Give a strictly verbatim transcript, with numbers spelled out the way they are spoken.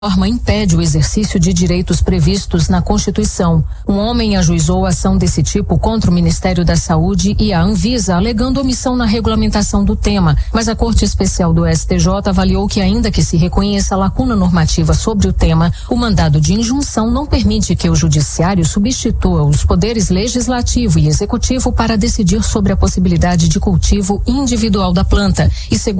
norma impede o exercício de direitos previstos na Constituição. Um homem ajuizou ação desse tipo contra o Ministério da Saúde e a Anvisa, alegando omissão na regulamentação do tema, mas a Corte Especial do S T J avaliou que, ainda que se reconheça a lacuna normativa sobre o tema, o mandado de injunção não permite que o Judiciário substitua os poderes legislativo e executivo para decidir sobre a possibilidade de cultivo individual da planta. E segundo